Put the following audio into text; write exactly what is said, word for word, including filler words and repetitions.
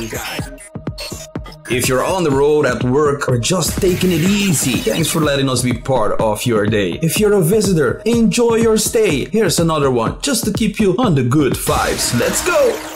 Fan Guide. If you're on the road, at work, or just taking it easy, thanks for letting us be part of your day. If you're a visitor, enjoy your stay. Here's another one, just to keep you on the good vibes. Let's go!